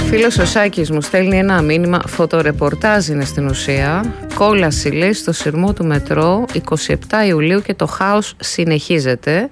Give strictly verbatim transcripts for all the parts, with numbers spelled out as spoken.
Φίλος ο Σάκης μου στέλνει ένα μήνυμα. Φωτορεπορτάζ είναι στην ουσία. Κόλαση, λέει, στο σειρμό του μετρό εικοστή εβδόμη Ιουλίου και το χάος συνεχίζεται.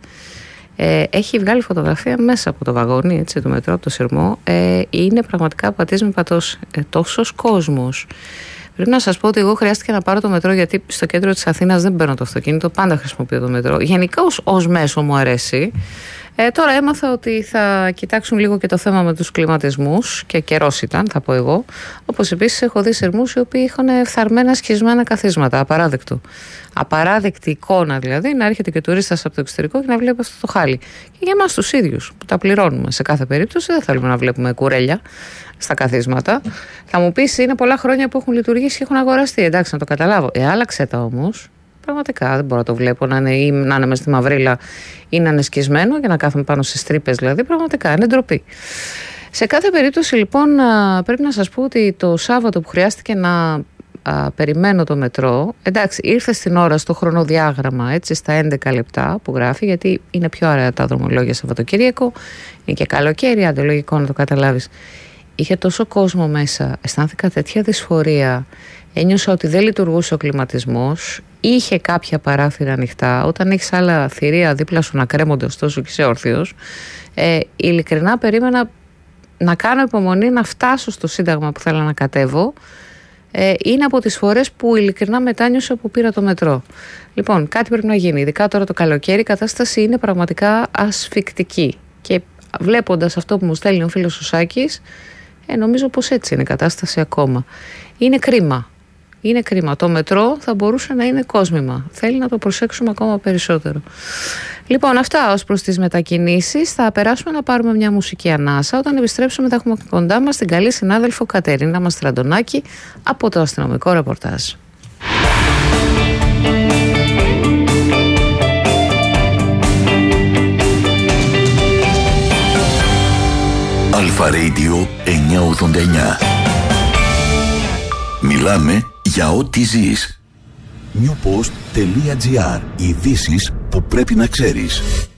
Ε, έχει βγάλει φωτογραφία μέσα από το βαγόνι, έτσι, του μετρό, από το σειρμό. Ε, είναι πραγματικά πατής με πατός. Ε, τόσος κόσμος. Πρέπει να σας πω ότι εγώ χρειάστηκε να πάρω το μετρό, γιατί στο κέντρο της Αθήνας δεν παίρνω το αυτοκίνητο, πάντα χρησιμοποιώ το μετρό. Γενικά ως, ως μέσο μου αρέσει. Ε, τώρα έμαθα ότι θα κοιτάξουν λίγο και το θέμα με τους κλιματισμούς, και καιρός ήταν, θα πω εγώ. Όπως επίσης έχω δει σειρμούς οι οποίοι είχαν φθαρμένα σχισμένα καθίσματα. Απαράδεκτο. Απαράδεκτη εικόνα δηλαδή, να έρχεται και τουρίστας από το εξωτερικό και να βλέπει αυτό το χάλι. Και για εμάς τους ίδιους που τα πληρώνουμε σε κάθε περίπτωση, δεν θέλουμε να βλέπουμε κουρέλια στα καθίσματα. Θα μου πεις, είναι πολλά χρόνια που έχουν λειτουργήσει και έχουν αγοραστεί. Εντάξει, να το καταλάβω. Ε, άλλαξε τα όμως. Πραγματικά δεν μπορώ να το βλέπω να είναι, ή να είναι μέσα στη μαυρίλα ή να είναι σκισμένο και να κάθομαι πάνω σε τρύπες, δηλαδή. Πραγματικά είναι ντροπή. Σε κάθε περίπτωση, λοιπόν, πρέπει να σας πω ότι το Σάββατο που χρειάστηκε να α, περιμένω το μετρό, εντάξει, ήρθε στην ώρα στο χρονοδιάγραμμα, έτσι, στα έντεκα λεπτά που γράφει, γιατί είναι πιο ωραία τα δρομολόγια Σαββατοκύριακο, είναι και καλοκαίρι, αντιλογικό να το καταλάβεις. Είχε τόσο κόσμο μέσα, αισθάνθηκα τέτοια δυσφορία. Ένιωσα ότι δεν λειτουργούσε ο κλιματισμός, είχε κάποια παράθυρα ανοιχτά. Όταν έχεις άλλα θηρία δίπλα σου να κρέμονται, ωστόσο και είσαι όρθιος, ε, ειλικρινά περίμενα να κάνω υπομονή να φτάσω στο Σύνταγμα που θέλω να κατέβω. Ε, είναι από τις φορές που ειλικρινά μετάνιωσα που πήρα το μετρό. Λοιπόν, κάτι πρέπει να γίνει. Ειδικά τώρα το καλοκαίρι, η κατάσταση είναι πραγματικά ασφικτική. Και βλέποντας αυτό που μου στέλνει ο φίλος ο Σάκης, ε, νομίζω πως έτσι είναι η κατάσταση ακόμα. Είναι κρίμα. Είναι κρίμα. Το μετρό θα μπορούσε να είναι κόσμημα. Θέλει να το προσέξουμε ακόμα περισσότερο. Λοιπόν, αυτά ως προς τις μετακινήσεις. Θα περάσουμε να πάρουμε μια μουσική ανάσα. Όταν επιστρέψουμε θα έχουμε κοντά μας την καλή συνάδελφο Κατερίνα Μαστραντονάκη από το αστυνομικό ρεπορτάζ. Αλφα Radio εννιακόσια ογδόντα εννιά. Μιλάμε για ό,τι ζεις. newpost.gr. Ειδήσεις που πρέπει να ξέρεις.